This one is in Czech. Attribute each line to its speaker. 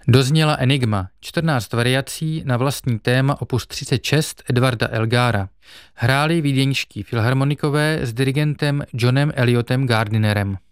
Speaker 1: Dozněla Enigma, 14 variací na vlastní téma opus 36 Edvarda Elgara. Hráli vídeňští filharmonikové s dirigentem Johnem Elliotem Gardinerem.